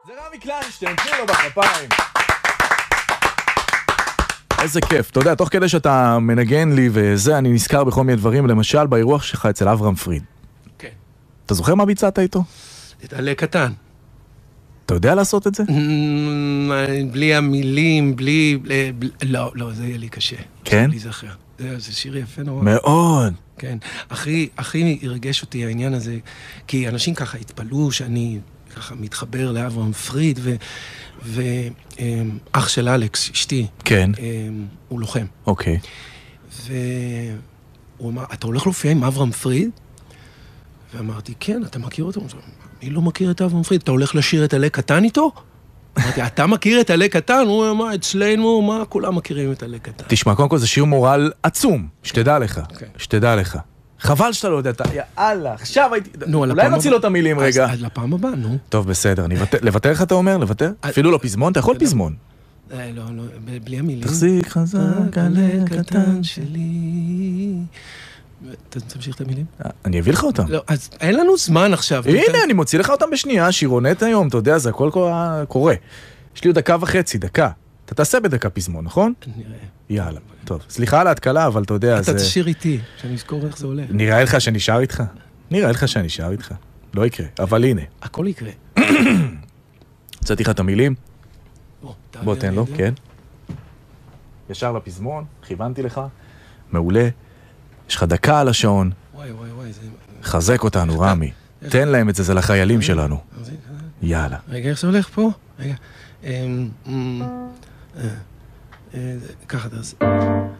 זה רמי קליינשטיין, תנו לו בכפיים. איזה כיף, אתה יודע, תוך כדי שאתה מנגן לי וזה, אני נזכר בכל מיני דברים, למשל באירוח שלך אצל אברהם פריד. כן. אתה זוכר מה ביצעת איתו? את עלה קטן. אתה יודע לעשות את זה? בלי המילים, בלי... לא, זה יהיה לי קשה. כן? לי זכר. זה שיר יפה נורא. מאוד. כן. הכי ירגש אותי העניין הזה, כי אנשים ככה התפלאו שאני ככה מתחבר לאברהם פריד, ואח של אלכס, אשתי, כן. הוא לוחם. אוקיי. והוא אמר, אתה הולך להופיע עם אברהם פריד? ואמרתי, כן, אתה מכיר אותו? אני לא מכיר את אברהם פריד, אתה הולך לשיר את עלה קטן איתו? אמרתי, אתה מכיר את עלה קטן? הוא אמר, אצלנו, מה, כולם מכירים את עלה קטן. תשמע, קודם כל זה שיר מורל עצום, שתדע לך, שתדע לך. חבל שאתה לא יודע, יאללה, עכשיו הייתי... אולי נוציא לו את המילים רגע. אז לפעם הבאה, נו. טוב, בסדר, לוותר לך אתה אומר? לוותר? אפילו לא פזמון? אתה יכול פזמון. לא, בלי המילים. תחזיק חזק עלה קטן שלי. תמשיך את המילים? אני אביא לך אותם. לא, אז אין לנו זמן עכשיו. הנה, אני מוציא לך אותם בשנייה, שירונט היום, אתה יודע, זה הכל קורה. יש לי עוד 1.5 דקה. אתה תעשה בדקה פזמון, נכון? נראה. יאללה, טוב. סליחה על ההתקלה, אבל אתה יודע, אתה תשאיר איתי, שאני אזכור איך זה עולה. נראה לך שאני שר איתך? נראה לך שאני שר איתך. לא יקרה, אבל הנה. הכל יקרה. הצעתי לך את המילים. בוא, תן לו, כן. ישר לפזמון, כיוונתי לך. מעולה. יש לך דקה על השעון. וואי, זה... חזק אותנו, רמי. תן להם את זה, זה לחיילים שלנו. יאללה. רגע, איך זה הולך פה? רגע. ככה תעשה.